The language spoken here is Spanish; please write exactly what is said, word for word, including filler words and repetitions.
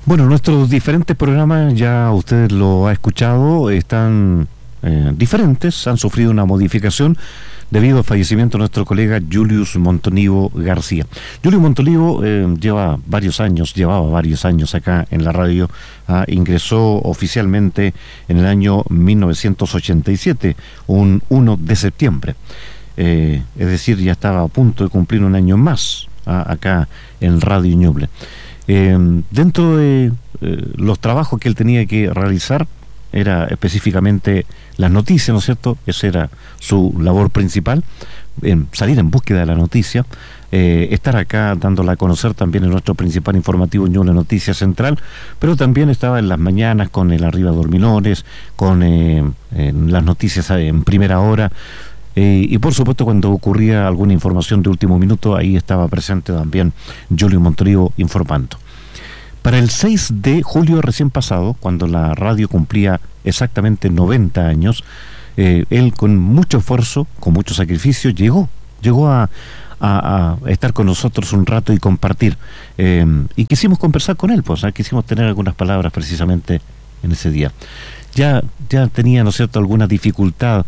Bueno, nuestros diferentes programas, ya usted lo ha escuchado, están eh, diferentes, han sufrido una modificación debido al fallecimiento de nuestro colega Julius Montolivo García. Julius Montolivo eh, lleva varios años, llevaba varios años acá en la radio, ah, ingresó oficialmente en el año mil novecientos ochenta y siete, un uno de septiembre, eh, es decir, ya estaba a punto de cumplir un año más ah, acá en Radio Ñuble. Eh, dentro de eh, los trabajos que él tenía que realizar, era específicamente las noticias, ¿no es cierto? Esa era su labor principal, en salir en búsqueda de la noticia, eh, estar acá dándola a conocer también en nuestro principal informativo Ñuble Noticias Central, pero también estaba en las mañanas con el Arriba Dormilones, con eh, en las noticias en primera hora, eh, y por supuesto cuando ocurría alguna información de último minuto, ahí estaba presente también Julio Montolivo informando. Para el seis de julio recién pasado, cuando la radio cumplía exactamente noventa años, eh, él con mucho esfuerzo, con mucho sacrificio, llegó, llegó a, a, a estar con nosotros un rato y compartir. Eh, y quisimos conversar con él, pues, ¿eh? Quisimos tener algunas palabras precisamente en ese día. Ya, ya tenía, ¿no es cierto?, alguna dificultad